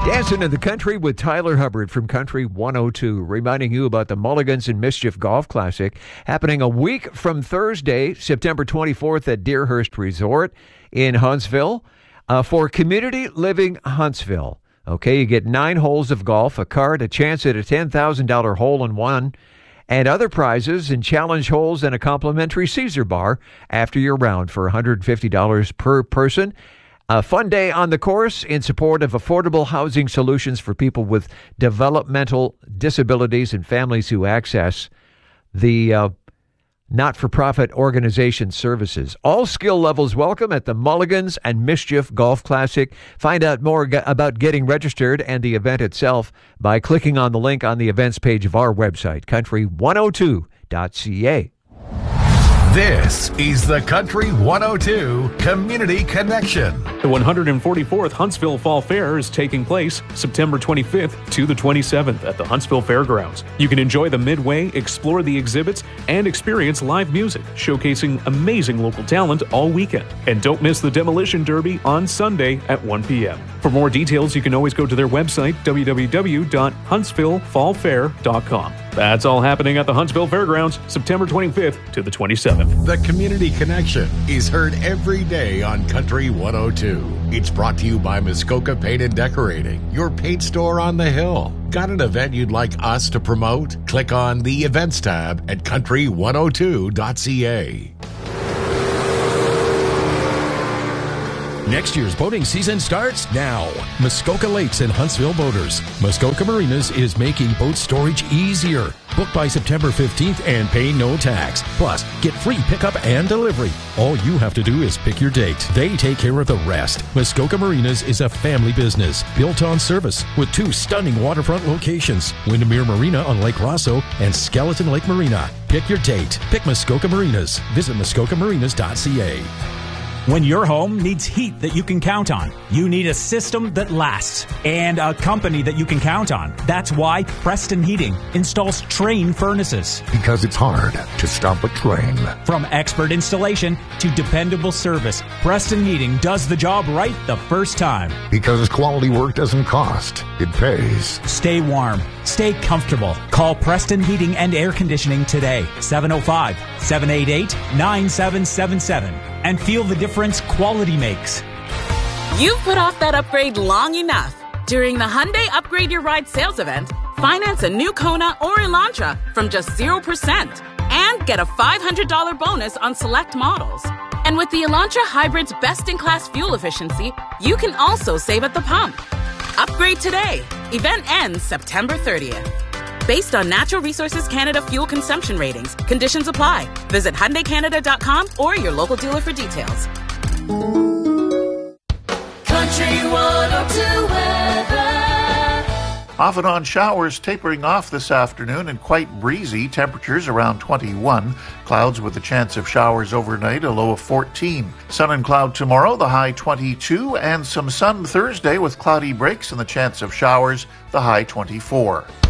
Dancing in the Country with Tyler Hubbard from Country 102, reminding you about the Mulligans and Mischief Golf Classic happening a week from Thursday, September 24th at Deerhurst Resort in Huntsville for Community Living Huntsville. Okay, you get 9 holes of golf, a card, a chance at a $10,000 hole-in-one, and other prizes and challenge holes and a complimentary Caesar bar after your round for $150 per person. A fun day on the course in support of affordable housing solutions for people with developmental disabilities and families who access the not-for-profit organization services. All skill levels welcome at the Mulligans and Mischief Golf Classic. Find out more about getting registered and the event itself by clicking on the link on the events page of our website, country102.ca. This is the Country 102 Community Connection. The 144th Huntsville Fall Fair is taking place September 25th to the 27th at the Huntsville Fairgrounds. You can enjoy the midway, explore the exhibits, and experience live music, showcasing amazing local talent all weekend. And don't miss the Demolition Derby on Sunday at 1 p.m. For more details, you can always go to their website, www.huntsvillefallfair.com. That's all happening at the Huntsville Fairgrounds, September 25th to the 27th. The Community Connection is heard every day on Country 102. It's brought to you by Muskoka Paint and Decorating, your paint store on the hill. Got an event you'd like us to promote? Click on the Events tab at country102.ca. Next year's boating season starts now. Muskoka Lakes and Huntsville Boaters. Muskoka Marinas is making boat storage easier. Book by September 15th and pay no tax. Plus, get free pickup and delivery. All you have to do is pick your date. They take care of the rest. Muskoka Marinas is a family business built on service with 2 stunning waterfront locations, Windermere Marina on Lake Rosso and Skeleton Lake Marina. Pick your date. Pick Muskoka Marinas. Visit muskokamarinas.ca. When your home needs heat that you can count on, you need a system that lasts and a company that you can count on. That's why Preston Heating installs Trane furnaces. Because it's hard to stop a train. From expert installation to dependable service, Preston Heating does the job right the first time. Because quality work doesn't cost, it pays. Stay warm. Stay comfortable. Call Preston Heating and Air Conditioning today, 705-788-9777. And feel the difference quality makes. You've put off that upgrade long enough. During the Hyundai Upgrade Your Ride sales event, finance a new Kona or Elantra from just 0% and get a $500 bonus on select models. And with the Elantra Hybrid's best-in-class fuel efficiency, you can also save at the pump. Upgrade today. Event ends September 30th. Based on Natural Resources Canada fuel consumption ratings, conditions apply. Visit HyundaiCanada.com or your local dealer for details. Country 102 weather. Off and on showers tapering off this afternoon and quite breezy. Temperatures around 21. Clouds with a chance of showers overnight, a low of 14. Sun and cloud tomorrow, the high 22. And some sun Thursday with cloudy breaks and the chance of showers, the high 24.